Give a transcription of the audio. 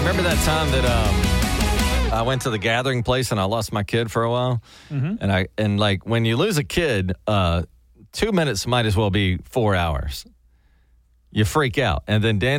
remember that time that I went to the gathering place and I lost my kid for a while. Mm-hmm. And like when you lose a kid, 2 minutes might as well be 4 hours. You freak out. And then Dan